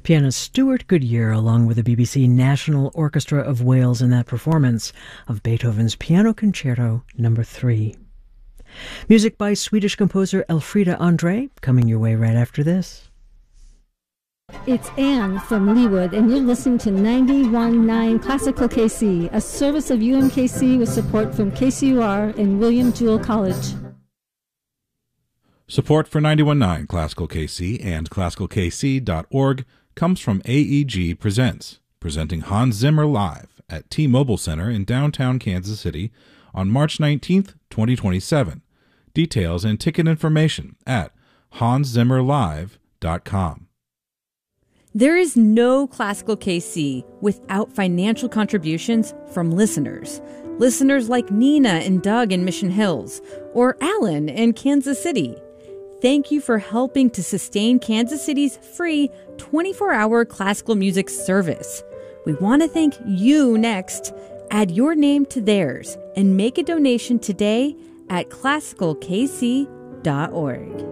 Pianist Stuart Goodyear, along with the BBC National Orchestra of Wales in that performance of Beethoven's Piano Concerto No. 3. Music by Swedish composer Elfrida Andre, coming your way right after this. It's Anne from Leawood, and you're listening to 91.9 Classical KC, a service of UMKC with support from KCUR and William Jewell College. Support for 91.9 Classical KC and ClassicalKC.org comes from AEG Presents, presenting Hans Zimmer live at T-Mobile Center in downtown Kansas City on March 19th, 2027. Details and ticket information at hanszimmerlive.com. There is no Classical KC without financial contributions from listeners. Listeners like Nina and Doug in Mission Hills, or Alan in Kansas City. Thank you for helping to sustain Kansas City's free 24-hour classical music service. We want to thank you next. Add your name to theirs and make a donation today at classicalkc.org.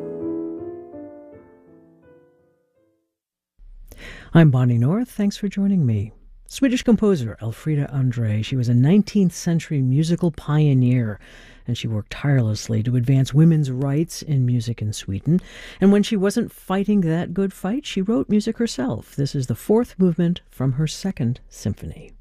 I'm Bonnie North. Thanks for joining me. Swedish composer Elfrida Andre. She was a 19th century musical pioneer, and she worked tirelessly to advance women's rights in music in Sweden. And when she wasn't fighting that good fight, she wrote music herself. This is the fourth movement from her second symphony.